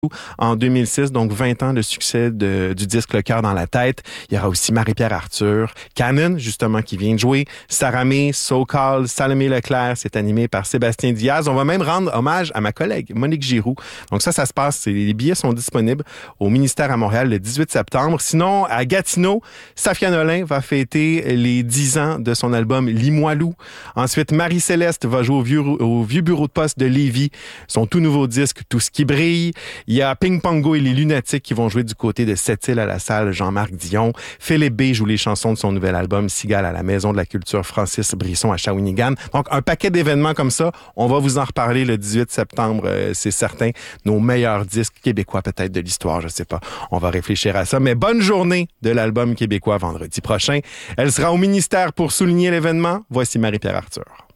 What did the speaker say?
en 2006, donc 20 ans de succès du disque Le cœur dans la tête. Il y aura aussi Marie-Pierre Arthur, Canon, justement, qui vient de jouer, Sarah May, So Call, Salomé Leclerc, c'est animé par Sébastien Diaz. On va même rendre hommage à ma collègue, Monique Giroux. Donc ça se passe, les billets sont disponibles au ministère à Montréal le 18 septembre. Sinon, à Gatineau, Safia Nolin va fêter les 10 ans de son album Limoilou. Ensuite, Marie-Céleste va jouer au vieux bureau de poste de Lévis, son tout nouveau disque Tout ce qui brille. Il y a Ping Pongo et les Lunatiques qui vont jouer du côté de Sept-Îles à la salle Jean-Marc Dion. Philippe B joue les chansons de son nouvel album Cigale à la Maison de la Culture Francis Brisson à Shawinigan. Donc, un paquet d'événements comme ça. On va vous en reparler le 18 septembre, c'est certain. Nos meilleurs disques québécois peut-être de l'histoire, je sais pas. On va réfléchir à ça. Mais bonne journée de l'album québécois vendredi prochain. Elle sera au ministère pour souligner l'événement. Voici Marie-Pierre Arthur.